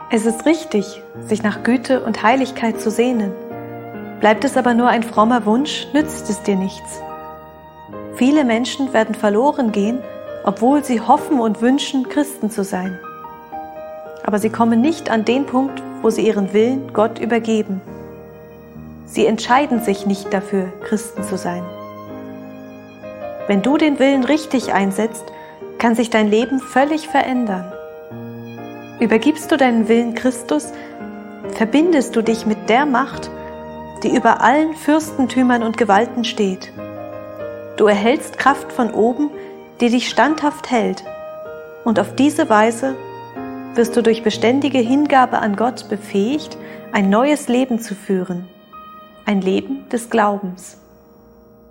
Es ist richtig, sich nach Güte und Heiligkeit zu sehnen. Bleibt es aber nur ein frommer Wunsch, nützt es dir nichts. Viele Menschen werden verloren gehen, obwohl sie hoffen und wünschen, Christen zu sein. Aber sie kommen nicht an den Punkt, wo sie ihren Willen Gott übergeben. Sie entscheiden sich nicht dafür, Christen zu sein. Wenn du den Willen richtig einsetzt, kann sich dein Leben völlig verändern. Übergibst du deinen Willen Christus, verbindest du dich mit der Macht, die über allen Fürstentümern und Gewalten steht. Du erhältst Kraft von oben, die dich standhaft hält, und auf diese Weise wirst du durch beständige Hingabe an Gott befähigt, ein neues Leben zu führen, ein Leben des Glaubens.